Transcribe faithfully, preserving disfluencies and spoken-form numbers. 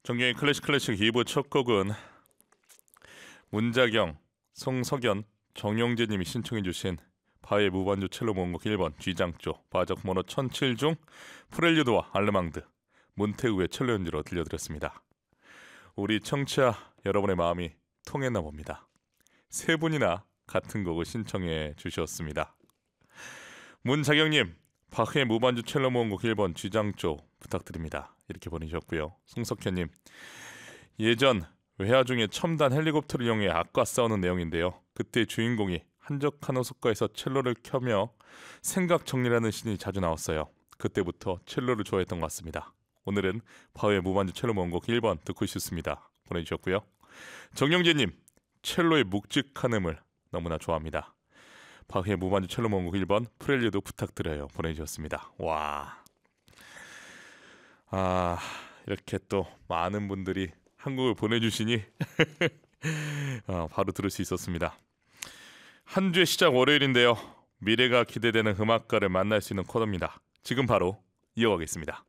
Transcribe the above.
정경의 클래식 클래식 이 부 첫 곡은 문자경, 송석연, 정영재님이 신청해 주신 바흐의 무반주 첼로 모음곡 일 번 G장조 바적 번호 천칠 중 프렐류드와 알레망드 몬테우의 첼로 연주로 들려드렸습니다. 우리 청취자 여러분의 마음이 통했나 봅니다. 세 분이나 같은 곡을 신청해 주셨습니다. 문자경님, 바흐의 무반주 첼로 모음곡 일 번 G장조 부탁드립니다. 이렇게 보내주셨고요. 송석현님, 예전 외화 중에 첨단 헬리콥터를 이용해 악과 싸우는 내용인데요. 그때 주인공이 한적한 호숫가에서 첼로를 켜며 생각 정리라는 신이 자주 나왔어요. 그때부터 첼로를 좋아했던 것 같습니다. 오늘은 바흐의 무반주 첼로 모음곡 일 번 듣고 싶습니다. 보내주셨고요. 정영재님, 첼로의 묵직한 음을 너무나 좋아합니다. 바흐의 무반주 첼로 모음곡 일 번 프렐류드 부탁드려요. 보내주셨습니다. 와, 아, 이렇게 또 많은 분들이 한국을 보내주시니 어, 바로 들을 수 있었습니다. 한 주의 시작 월요일인데요. 미래가 기대되는 음악가를 만날 수 있는 코너입니다. 지금 바로 이어가겠습니다.